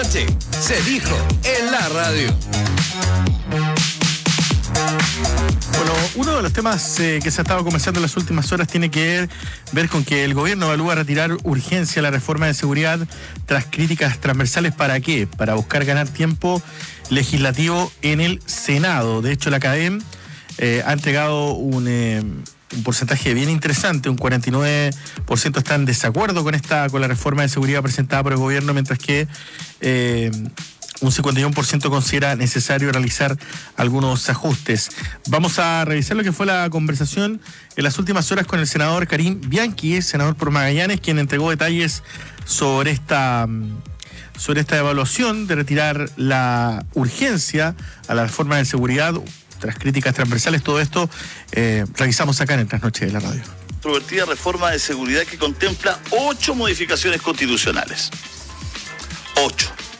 Se dijo en la radio. Bueno, uno de los temas que se ha estado conversando en las últimas horas tiene que ver con que el gobierno evalúa retirar urgencia la reforma de seguridad tras críticas transversales. ¿Para qué? Para buscar ganar tiempo legislativo en el Senado. De hecho, la CADEM ha entregado un porcentaje bien interesante, un 49% está en desacuerdo con la reforma de seguridad presentada por el gobierno, mientras que un 51% considera necesario realizar algunos ajustes. Vamos a revisar lo que fue la conversación en las últimas horas con el senador Karim Bianchi, senador por Magallanes, quien entregó detalles sobre esta evaluación de retirar la urgencia a la reforma de seguridad tras críticas transversales. Todo esto revisamos acá en el Trasnoche de la Radio. Controvertida reforma de seguridad que contempla 8 modificaciones constitucionales. 8.